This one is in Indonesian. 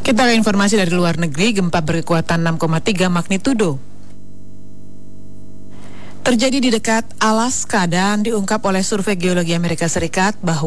Kita ke informasi dari luar negeri. Gempa berkekuatan 6,3 magnitudo terjadi di dekat Alaska dan diungkap oleh Survei Geologi Amerika Serikat bahwa